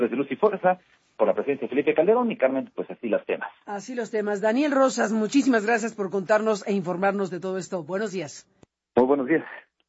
de Luz y Fuerza, por la presidencia de Felipe Calderón, y Carmen, pues así los temas. Así los temas. Daniel Rosas, muchísimas gracias por contarnos e informarnos de todo esto. Buenos días. Muy buenos días.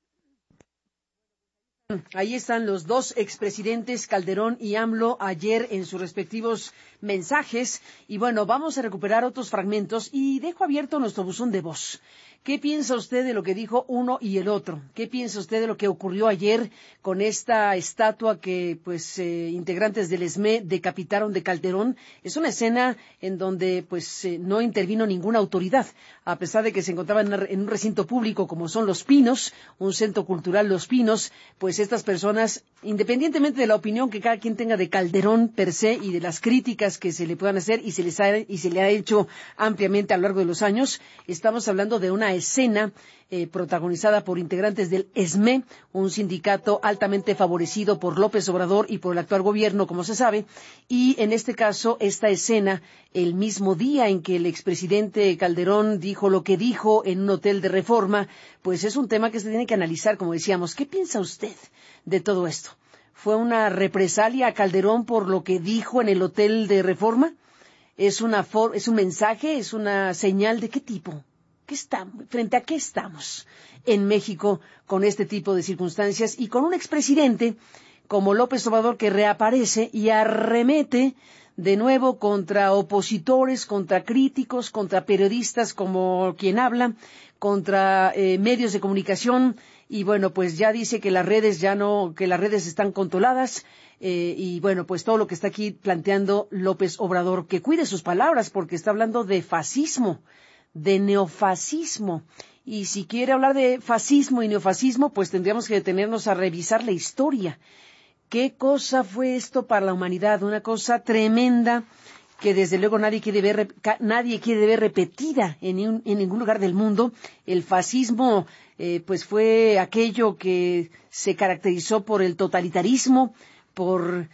Ahí están los dos expresidentes, Calderón y AMLO, ayer en sus respectivos mensajes. Y bueno, vamos a recuperar otros fragmentos y dejo abierto nuestro buzón de voz. ¿Qué piensa usted de lo que dijo uno y el otro? ¿Qué piensa usted de lo que ocurrió ayer con esta estatua que, integrantes del ESME decapitaron de Calderón? Es una escena en donde, no intervino ninguna autoridad, a pesar de que se encontraba en un recinto público como son Los Pinos, un centro cultural Los Pinos, pues estas personas, independientemente de la opinión que cada quien tenga de Calderón per se y de las críticas que se le puedan hacer y se le ha hecho ampliamente a lo largo de los años, estamos hablando de una escena protagonizada por integrantes del ESME, un sindicato altamente favorecido por López Obrador y por el actual gobierno, como se sabe, y en este caso, esta escena, el mismo día en que el expresidente Calderón dijo lo que dijo en un hotel de Reforma, pues es un tema que se tiene que analizar, como decíamos. ¿Qué piensa usted de todo esto? ¿Fue una represalia a Calderón por lo que dijo en el hotel de Reforma? ¿Es un mensaje? ¿Es una señal de qué tipo? ¿Frente a qué estamos en México con este tipo de circunstancias y con un expresidente como López Obrador que reaparece y arremete de nuevo contra opositores, contra críticos, contra periodistas como quien habla, contra medios de comunicación? Y bueno, pues ya dice que las redes que las redes están controladas, y bueno, pues todo lo que está aquí planteando López Obrador, que cuide sus palabras porque está hablando de fascismo, de neofascismo. Y si quiere hablar de fascismo y neofascismo, pues tendríamos que detenernos a revisar la historia. ¿Qué cosa fue esto para la humanidad? Una cosa tremenda que desde luego nadie quiere ver repetida en ningún lugar del mundo. El fascismo pues fue aquello que se caracterizó por el totalitarismo, por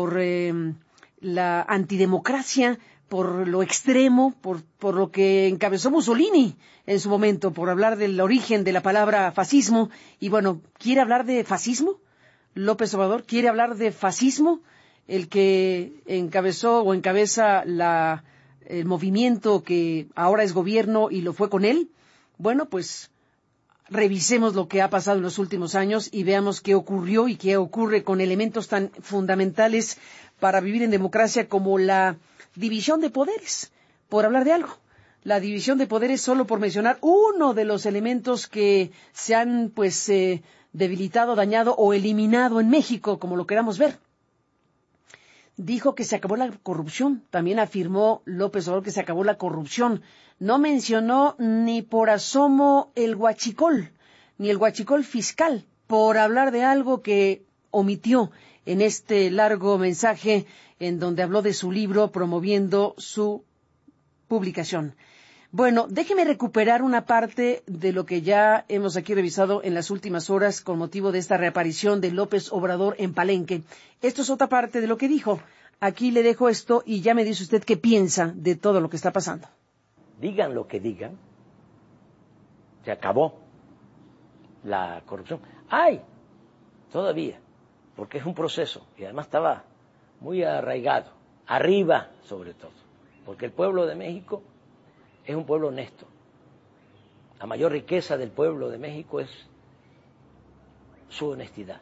la antidemocracia, por lo extremo, por lo que encabezó Mussolini en su momento, por hablar del origen de la palabra fascismo. Y bueno, ¿quiere hablar de fascismo? López Obrador, ¿quiere hablar de fascismo? El que encabezó o encabeza el movimiento que ahora es gobierno y lo fue con él. Bueno, pues revisemos lo que ha pasado en los últimos años y veamos qué ocurrió y qué ocurre con elementos tan fundamentales para vivir en democracia como la división de poderes, por hablar de algo. La división de poderes, solo por mencionar uno de los elementos que se han debilitado, dañado o eliminado en México, como lo queramos ver. Dijo que se acabó la corrupción. También afirmó López Obrador que se acabó la corrupción. No mencionó ni por asomo el huachicol, ni el huachicol fiscal, por hablar de algo que omitió en este largo mensaje en donde habló de su libro promoviendo su publicación. Bueno, déjeme recuperar una parte de lo que ya hemos aquí revisado en las últimas horas con motivo de esta reaparición de López Obrador en Palenque. Esto es otra parte de lo que dijo. Aquí le dejo esto y ya me dice usted qué piensa de todo lo que está pasando. Digan lo que digan, se acabó la corrupción. ¡Ay! Todavía, porque es un proceso y además estaba muy arraigado, arriba sobre todo, porque el pueblo de México es un pueblo honesto. La mayor riqueza del pueblo de México es su honestidad.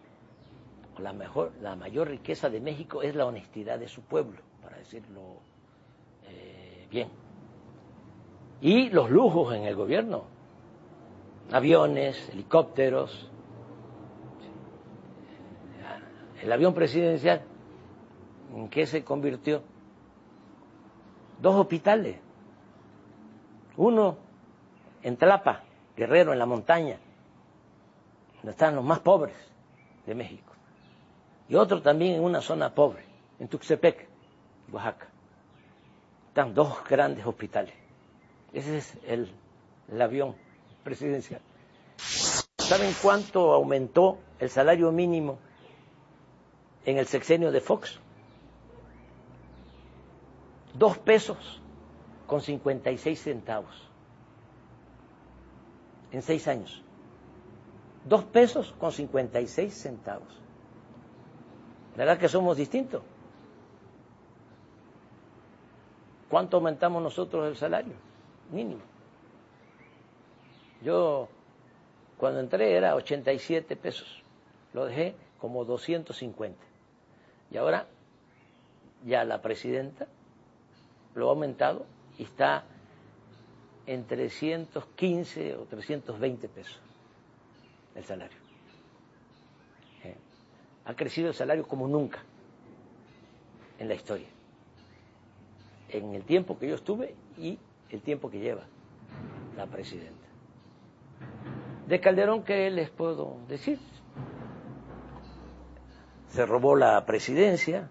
La mayor riqueza de México es la honestidad de su pueblo, para decirlo bien. Y los lujos en el gobierno, aviones, helicópteros. El avión presidencial, ¿en qué se convirtió? 2 hospitales. Uno en Tlapa, Guerrero, en la montaña, donde están los más pobres de México. Y otro también en una zona pobre, en Tuxtepec, Oaxaca. Están 2 grandes hospitales. Ese es el avión presidencial. ¿Saben cuánto aumentó el salario mínimo en el sexenio de Fox? 2 pesos con 56 centavos en 6 años. 2 pesos con 56 centavos. ¿Verdad que somos distintos? ¿Cuánto aumentamos nosotros el salario mínimo? Yo, cuando entré, era 87 pesos. Lo dejé como 250. Y ahora ya la presidenta lo ha aumentado y está en 315 o 320 pesos el salario. Ha crecido el salario como nunca en la historia, en el tiempo que yo estuve y el tiempo que lleva la presidenta. De Calderón, ¿qué les puedo decir? Se robó la presidencia.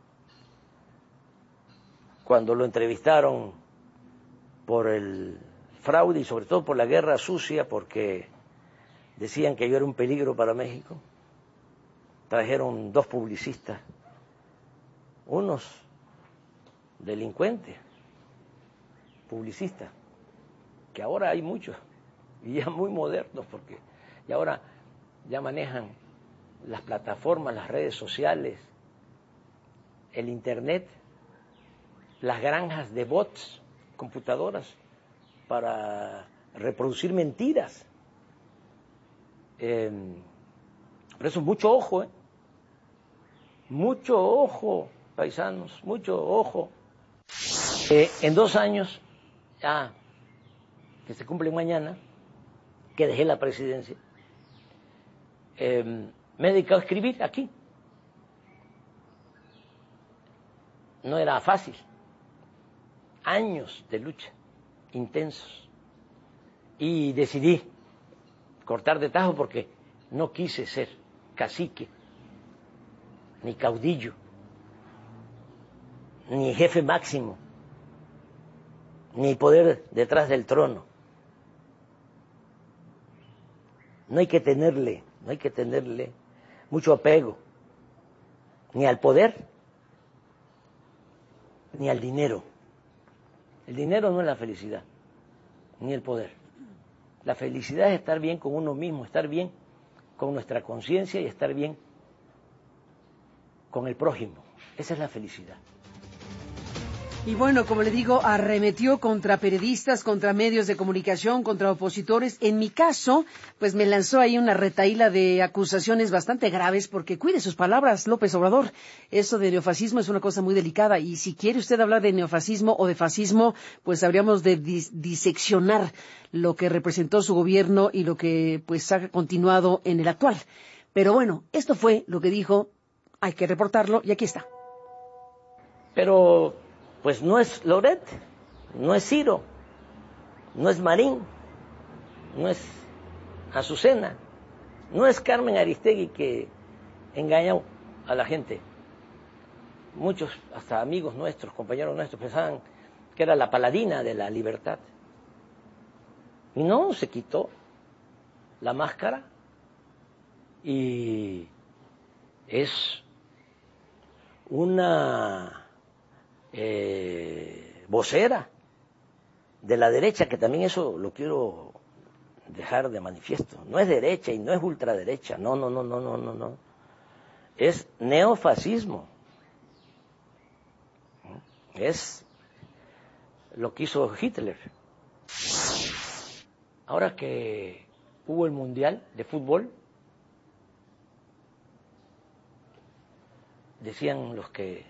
Cuando lo entrevistaron por el fraude y sobre todo por la guerra sucia, porque decían que yo era un peligro para México, trajeron 2 publicistas, unos delincuentes, publicistas, que ahora hay muchos, y ya muy modernos, porque y ahora ya manejan las plataformas, las redes sociales, el internet, las granjas de bots, computadoras, para reproducir mentiras. Por eso mucho ojo, mucho ojo, paisanos, mucho ojo. En 2 años, ya que se cumplen mañana, que dejé la presidencia, me he dedicado a escribir aquí. No era fácil. Años de lucha, intensos. Y decidí cortar de tajo porque no quise ser cacique, ni caudillo, ni jefe máximo, ni poder detrás del trono. No hay que tenerle mucho apego, ni al poder, ni al dinero. El dinero no es la felicidad, ni el poder. La felicidad es estar bien con uno mismo, estar bien con nuestra conciencia y estar bien con el prójimo. Esa es la felicidad. Y bueno, como le digo, arremetió contra periodistas, contra medios de comunicación, contra opositores. En mi caso, pues me lanzó ahí una retahíla de acusaciones bastante graves, porque cuide sus palabras, López Obrador. Eso de neofascismo es una cosa muy delicada, y si quiere usted hablar de neofascismo o de fascismo, pues habríamos de diseccionar lo que representó su gobierno y lo que pues ha continuado en el actual. Pero bueno, esto fue lo que dijo, hay que reportarlo, y aquí está. Pero pues no es Loret, no es Ciro, no es Marín, no es Azucena, no es Carmen Aristegui que engañó a la gente. Muchos, hasta amigos nuestros, compañeros nuestros, pensaban que era la paladina de la libertad. Y no, se quitó la máscara y es una vocera de la derecha, que también eso lo quiero dejar de manifiesto. No es derecha y no es ultraderecha, no. Es neofascismo. Es lo que hizo Hitler. Ahora que hubo el Mundial de Fútbol, decían los que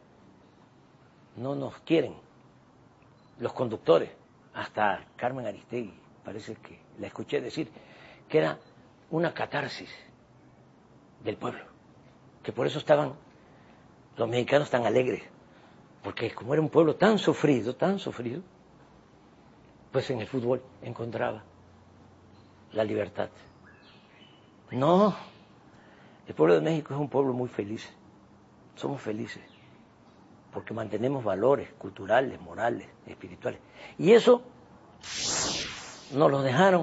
no nos quieren, los conductores, hasta Carmen Aristegui, parece que la escuché decir, que era una catarsis del pueblo, que por eso estaban los mexicanos tan alegres, porque como era un pueblo tan sufrido, pues en el fútbol encontraba la libertad. No, el pueblo de México es un pueblo muy feliz, somos felices, porque mantenemos valores culturales, morales, espirituales. Y eso nos lo dejaron.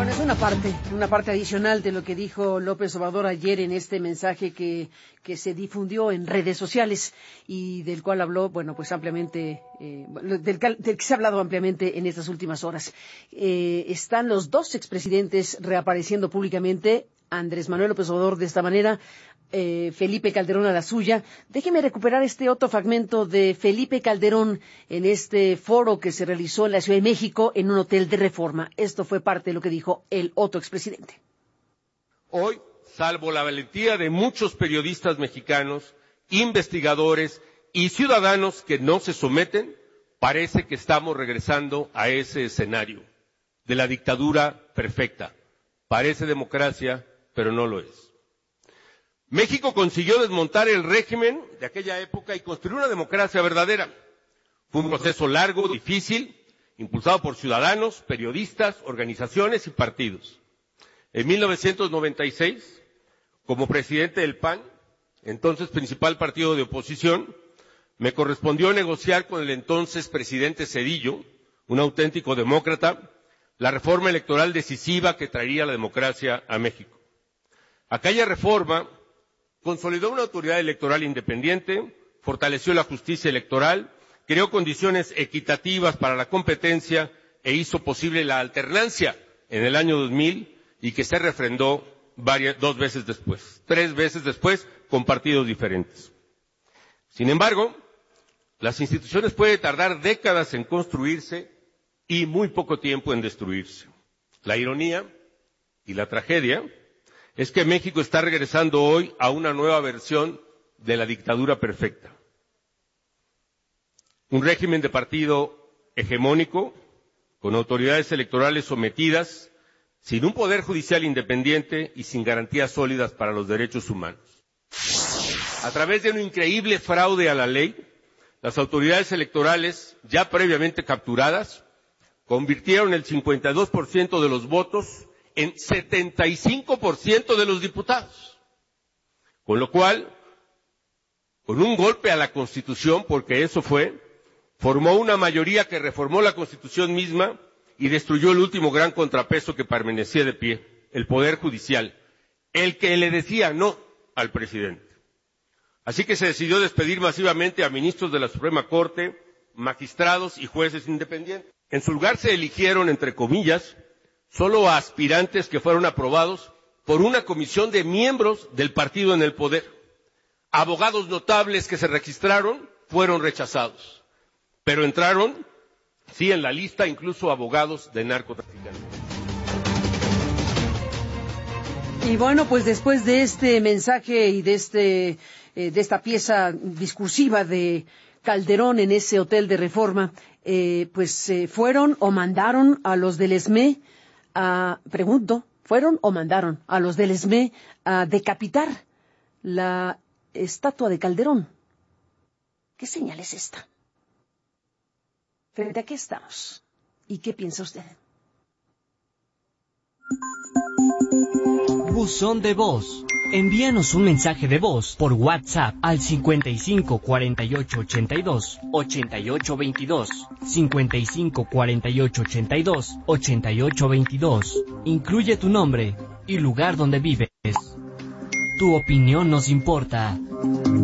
Bueno, es una parte adicional de lo que dijo López Obrador ayer en este mensaje que se difundió en redes sociales y del cual habló, bueno, pues ampliamente, del que se ha hablado ampliamente en estas últimas horas. Están los dos expresidentes reapareciendo públicamente, Andrés Manuel López Obrador de esta manera, Felipe Calderón a la suya. Déjeme recuperar este otro fragmento de Felipe Calderón en este foro que se realizó en la Ciudad de México en un hotel de Reforma. Esto fue parte de lo que dijo el otro expresidente. Hoy, salvo la valentía de muchos periodistas mexicanos, investigadores y ciudadanos que no se someten, parece que estamos regresando a ese escenario de la dictadura perfecta. Parece democracia, pero no lo es. México consiguió desmontar el régimen de aquella época y construir una democracia verdadera. Fue un proceso largo, difícil, impulsado por ciudadanos, periodistas, organizaciones y partidos. En 1996, como presidente del PAN, entonces principal partido de oposición, me correspondió negociar con el entonces presidente Zedillo, un auténtico demócrata, la reforma electoral decisiva que traería la democracia a México. Aquella reforma consolidó una autoridad electoral independiente, fortaleció la justicia electoral, creó condiciones equitativas para la competencia e hizo posible la alternancia en el año 2000 y que se refrendó tres veces después con partidos diferentes. Sin embargo, las instituciones pueden tardar décadas en construirse y muy poco tiempo en destruirse. La ironía y la tragedia es que México está regresando hoy a una nueva versión de la dictadura perfecta. Un régimen de partido hegemónico, con autoridades electorales sometidas, sin un poder judicial independiente y sin garantías sólidas para los derechos humanos. A través de un increíble fraude a la ley, las autoridades electorales, ya previamente capturadas, convirtieron el 52% de los votos en 75% de los diputados. Con lo cual, con un golpe a la Constitución, porque eso fue, formó una mayoría que reformó la Constitución misma y destruyó el último gran contrapeso que permanecía de pie, el Poder Judicial, el que le decía no al presidente. Así que se decidió despedir masivamente a ministros de la Suprema Corte, magistrados y jueces independientes. En su lugar se eligieron, entre comillas, solo a aspirantes que fueron aprobados por una comisión de miembros del partido en el poder. Abogados notables que se registraron fueron rechazados, pero entraron, sí, en la lista incluso abogados de narcotraficantes. Y bueno, pues después de este mensaje y de esta pieza discursiva de Calderón en ese hotel de Reforma, fueron o mandaron a los del ESME ¿fueron o mandaron a los del ESME a decapitar la estatua de Calderón? ¿Qué señal es esta? ¿Frente a qué estamos? ¿Y qué piensa usted? Buzón de voz. Envíanos un mensaje de voz por WhatsApp al 55 48 82 88 22, 55 48 82 88 22. Incluye tu nombre y lugar donde vives. Tu opinión nos importa.